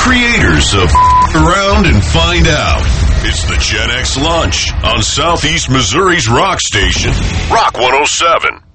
creators of Around and Find Out. It's the Gen X Lunch on Southeast Missouri's rock station, Rock 107.